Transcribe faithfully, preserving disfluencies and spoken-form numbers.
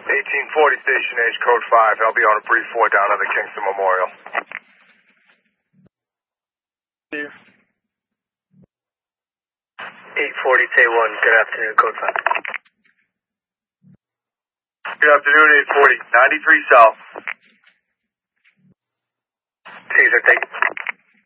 eighteen forty Station H, Code five. I'll be on a brief four down at the Kingston Memorial. eight forty T one, good afternoon, Code five. Good afternoon, eight forty. ninety-three South. Caesar, take